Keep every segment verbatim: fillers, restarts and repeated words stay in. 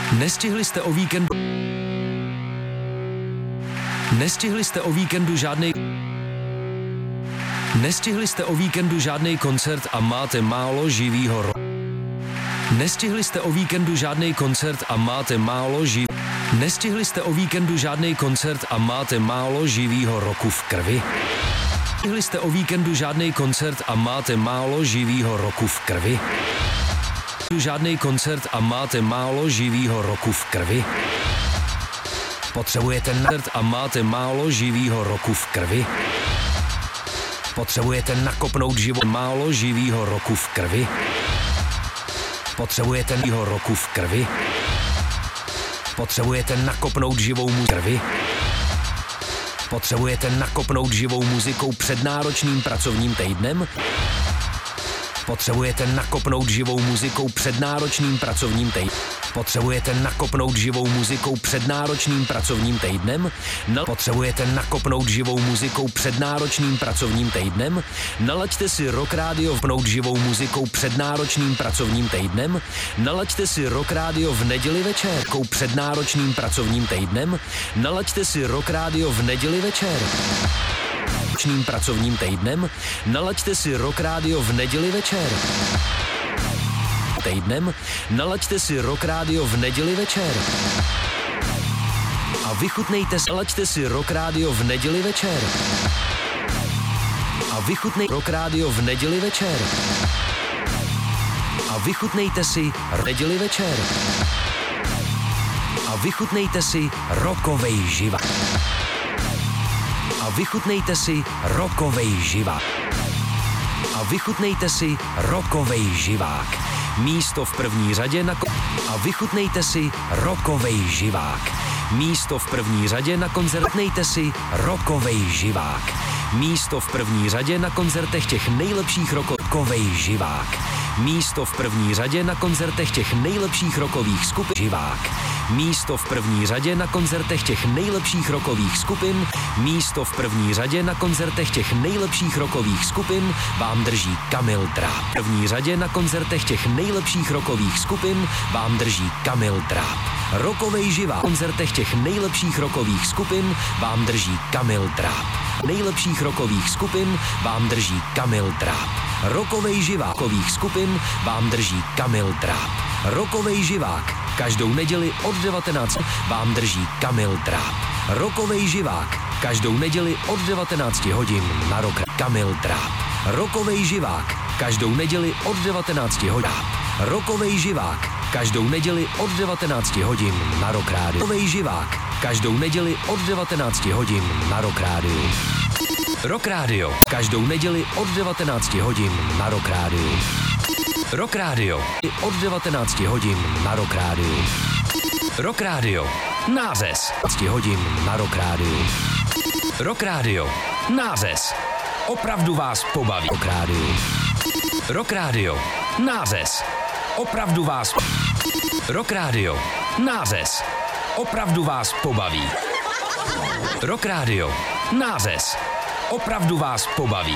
Nestihli jste o víkendu... Nestihli jste o víkendu žádnej... Nestihli jste o víkendu žádnej koncert a máte málo živýho ro... Nestihli jste o víkendu žádnej koncert a máte málo živ... Nestihli jste o víkendu žádnej koncert a máte málo živýho roku v krvi. Nestihli jste o víkendu žádnej koncert a máte málo živýho roku v krvi. Žádnej koncert a máte málo živýho roku v krvi. Potřebujete koncert a máte málo živýho roku v krvi. Potřebujete nakopnout život málo živýho roku v krvi. Potřebujete živýho roku v krvi. Potřebujete nakopnout živou mu krvi. Potřebujete nakopnout živou muzikou před náročným pracovním týdnem. Potřebujete nakopnout živou muzikou před náročným pracovním týdnem. Potřebujete nakopnout živou muzikou před náročným pracovním týdnem. No, potřebujete nakopnout živou muzikou před náročným pracovním týdnem. Nalaďte si Rock Radio vpnout živou muzikou před náročným pracovním týdnem. Nalaďte si Rock Radio v neděli večer před náročným pracovním týdnem. Nalaďte si Rock Radio v neděli večer pracovním týdnem. Nalaďte si Rock Radio v neděli večer. Týdnem. Nalaďte si Rock Radio v neděli večer. A vychutnejte, nalaďte si Rock Radio v neděli večer. A vychutnej Rock Radio v neděli večer. A vychutnejte si neděli večer. A vychutnejte si rockovej živák. A vychutnejte si rockovej živák. A vychutnejte si rockovej živák. Místo v první řadě na ko- a vychutnejte si rockovej živák. Místo v první řadě na koncertnejte si rockovej živák. Místo v první řadě na koncertech těch nejlepších rockovej živák. Místo v první řadě na koncertech těch nejlepších rockových skupin živák. Místo v první řadě na koncertech těch nejlepších rockových skupin. Místo v první řadě na koncertech těch nejlepších rockových skupin vám drží Kamil Dráp. V první řadě na koncertech těch nejlepších rockových skupin vám drží Kamil Dráp. Rockovej živák. V koncertech těch nejlepších rockových skupin vám drží Kamil Dráp. Nejlepších rockových skupin vám drží Kamil Dráp. Rockovej živák rockových skupin vám drží Kamil Dráp. Rockovej živák každou neděli od devatenácti vám drží Kamil Dráp. Rockovej živák každou neděli od devatenácti hodin na Rock Kamil Dráp. Rockovej živák každou neděli od devatenácti hodin. Rockovej živák každou neděli od devatenácti hodin na Rock Radio. Rockovej živák každou neděli od devatenácti hodin na Rock Radio. Rock Radio každou neděli od devatenácti hodin na Rock Radio. Rock Radio od devatenácti hodin na Rock Radio. Rock Radio nářez devatenáct hodin na Rock Radio. Rock Radio nářez opravdu vás pobaví. Rock Radio. Rock Radio nářez opravdu vás Rock Radio nářez opravdu vás pobaví. Rock Radio nářez opravdu vás pobaví.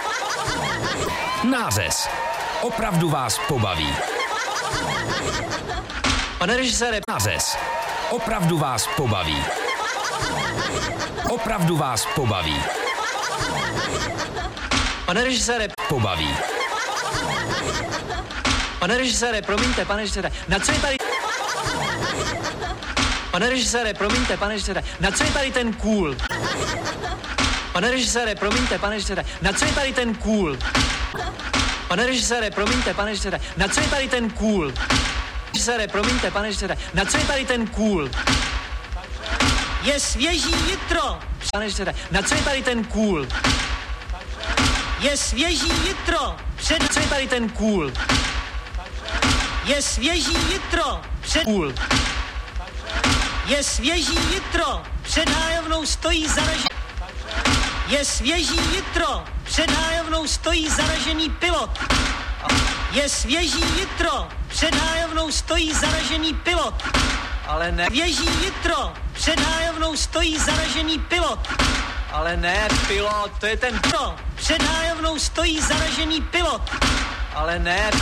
Nářez opravdu vás pobaví. Pane režisére, nářez opravdu vás pobaví. Opravdu vás pobaví. Pane režisére, pobaví. Pane režisére, promiňte, pane režisére, na co je tady... Pane režisére, promiňte, pane režisére, na co je tady ten cool? Pane režisére, promiňte, pane režisére, na co je tady ten cool? Pane režisére, promiňte, pane režisére, na co je tady ten cool? Režisére, promiňte, pane režisére, na co je tady ten cool? Je svěží jitro. Pane režisére, na co je tady ten cool? Je svěží jitro. Před na co je tady ten cool? Je svěží jitro. Před cool. Je svěží jitro. Před hájovnou stojí zaražený. Je svěží jitro. Před hájovnou stojí zaražený pilot. Je svěží jitro. Před hájovnou stojí zaražený pilot. Ale ne. Svěží jitro. Před hájovnou stojí zaražený pilot. Ale ne pilot, to je ten pro. Před hájovnou stojí zaražený pilot. Ale ne